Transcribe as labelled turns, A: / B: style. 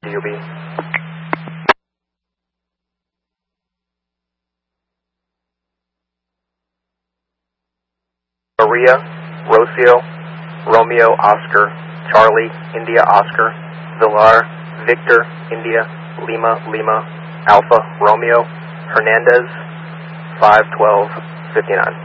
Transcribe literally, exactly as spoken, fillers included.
A: U B. Maria, Rocio, Romeo, Oscar, Charlie, India, Oscar, Villar, Victor, India, Lima, Lima, Alpha, Romeo, Hernandez, five twelve fifty-nine.